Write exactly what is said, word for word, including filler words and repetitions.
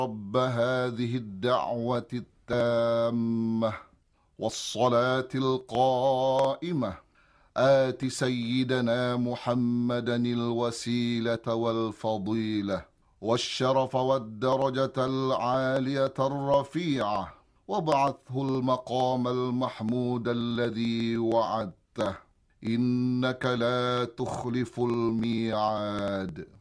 رب هذه الدعوة التامة والصلاة القائمة آت سيدنا محمدا الوسيلة والفضيلة والشرف والدرجة العالية الرفيعة، وابعثه المقام المحمود الذي وعدته، إنك لا تخلف الميعاد.